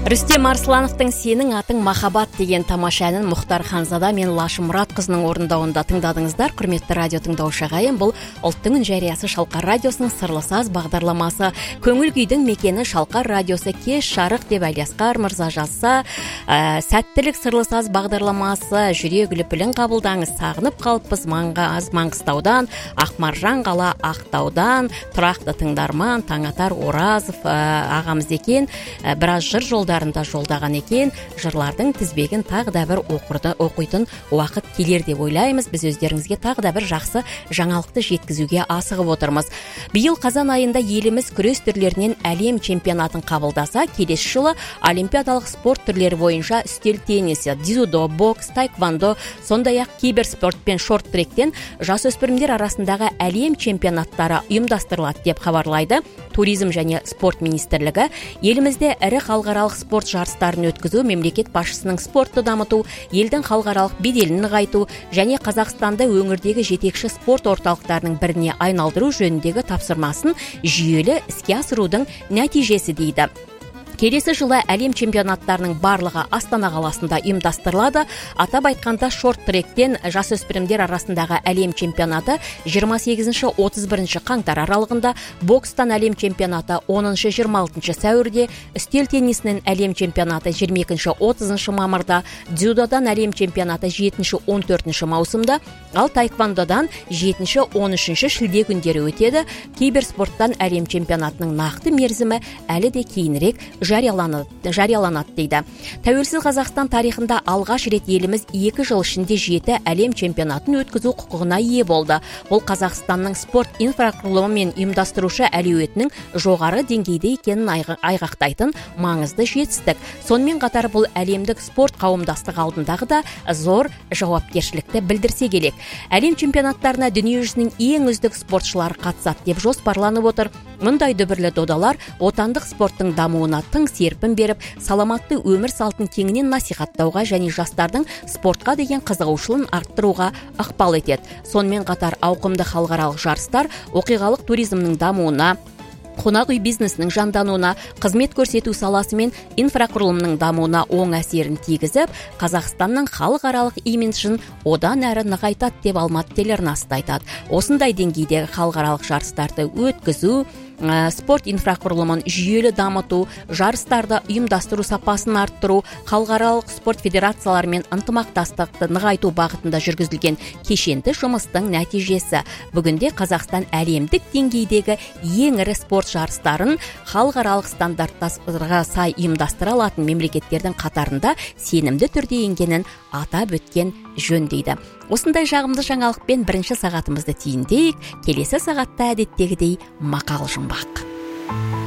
Рүстем Арслановтың «Сенің атың махаббат» деген тамаша әнін Мұхтар Ханзада мен Лашы Мұратқызының орындауында тыңдадыңыздар. Құрметті радио тыңдаушы ағайын, бұл ұлттың үн жариясы Шалқар радиосының Сырлы саз бағдарламасы. Көңіл күйдің мекені Шалқар радиосы кеш жарық деп Әлиасқар мырза жазса, сәттілік Сырлы саз бағдарламасы, жүрек лүпілін қабылдаңыз, сағынып қалыппыз Маңғыстаудан, Ақмаржан қала Ақтаудан, тұрақты тыңдарман Таңатар Оразов ағамыз екен, біраз жыр жолдарында жолдаған екен. Жырлардың тізбегін тағы да бір оқитын уақыт келер деп ойлаймыз. Біз өздеріңізге тағы да бір жақсы жаңалықты жеткізуге асығып отырмыз. Биыл қазан айында еліміз күрес түрлерінен әлем чемпионатын қабылдаса, келесі жылы олимпиадалық спорт түрлері бойынша үстел теннисі, дзюдо, бокс, таэквондо, сондай-ақ киберспорт пен шорт-тректен жасөспірімдер арасындағы әлем чемпионаттары ұйымдастырылады деп хабарлайды Туризм және спорт министрлігі. Елімізде ірі халықаралық спорт жарыстарын өткізу, мемлекет басшысының спортты дамыту, елдің халықаралық беделін нығайту және Қазақстанды өңірдегі жетекші спорт орталықтарының біріне айналдыру жөніндегі тапсырмасын жүйелі іске асырудың нәтижесі дейді. Келесі жылы әлем чемпионаттарының барлығы Астана қаласында ұйымдастырылады. Атап айтқанда шорт-тректен жасөспірімдер арасындағы әлем чемпионаты 28-31 қаңтар аралығында, бокстан әлем чемпионаты 10-26 сәуірде, үстел теннисінен әлем чемпионаты 22-30 мамырда, дзюдодан әлем чемпионаты 7-14 маусымда, ал таэквондодан 7-13 шілде күндері өтеді. Киберспорттан әлем чемпионатының нақты мерзімі әлі де кейінірек жарияланады дейді. Тәуелсіз Қазақстан тарихында алғаш рет еліміз 2 жыл ішінде 7 әлем чемпионатын өткізу құқығына ие болды. Бұл Қазақстанның спорт инфрақұрылымы мен ұйымдастырушы әлеуетінің жоғары деңгейде екенін айғақтайтын маңызды жетістік. Сонымен қатар бұл әлемдік спорт қауымдастығы алдындағы да зор жауапкершілікті білдірсе керек. Әлем чемпионаттарына дүниежүзінің ең үздік спортшылары қатысады деп жоспарланып отыр. Мұндай дүбірлі додалар отандық спорттың дамуына тың серпін беріп, саламатты өмір салтын кеңінен насихаттауға және жастардың спортқа деген қызығушылығын арттыруға ықпал етеді. Сонымен қатар ауқымды халықаралық жарыстар оқиғалық туризмнің дамуына, қонақ үй бизнесінің жандануына, қызмет көрсету саласы мен инфрақұрылымның дамуына оң әсерін тигізіп, Қазақстанның халықаралық имиджін одан әрі нығайтады деп Алматы телеарнасы айтады. Осындай деңгейдегі халықаралық жарыстарды өткізу, спорт инфрақұрылымын жүйелі дамыту, жарыстарды ұйымдастыру сапасын арттыру, халықаралық спорт федерацияларымен ынтымақтастықты нығайту бағытында жүргізілген кешенді жұмыстың нәтижесі. Бүгінде Қазақстан әлемдік деңгейдегі ең ірі спорт жарыстарын халықаралық стандарттарға сай ұйымдастыра алатын мемлекеттердің қатарында сенімді түрде енгенін атап өткен жөн дейді. Осындай жағымды жаңалықпен бірінші сағатымызды түйіндейік. Келесі сағатта әдеттегідей мақал жұмбақ.